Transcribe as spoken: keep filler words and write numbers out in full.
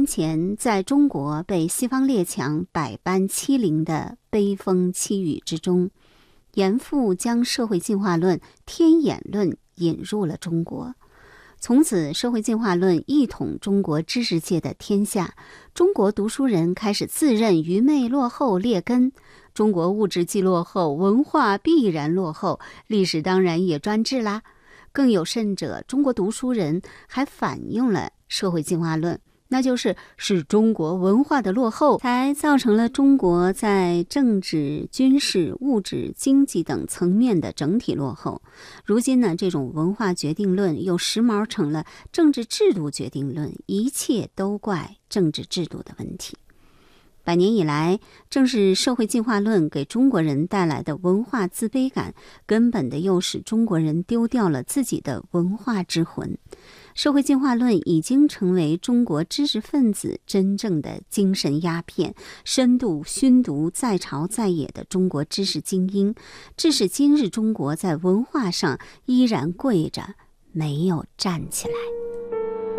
年前，在中国被西方列强百般欺凌的悲风凄雨之中，严复将社会进化论、天演论引入了中国。从此，社会进化论一统中国知识界的天下，中国读书人开始自认愚昧落后劣根。中国物质既落后，文化必然落后，历史当然也专制啦。更有甚者，中国读书人还反映了社会进化论，那就是是中国文化的落后，才造成了中国在政治、军事、物质、经济等层面的整体落后。如今呢，这种文化决定论又时髦成了政治制度决定论，一切都怪政治制度的问题。百年以来，正是社会进化论给中国人带来的文化自卑感，根本的又使中国人丢掉了自己的文化之魂。社会进化论已经成为中国知识分子真正的精神鸦片，深度熏毒在朝在野的中国知识精英，致使今日中国在文化上依然跪着，没有站起来。